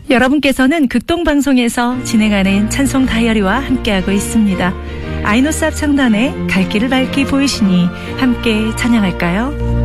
여러분께서는 극동방송에서 진행하는 찬송 다이어리와 함께하고 있습니다. 아이노스 합창단의 갈 길을 밝히 보이시니 함께 찬양할까요?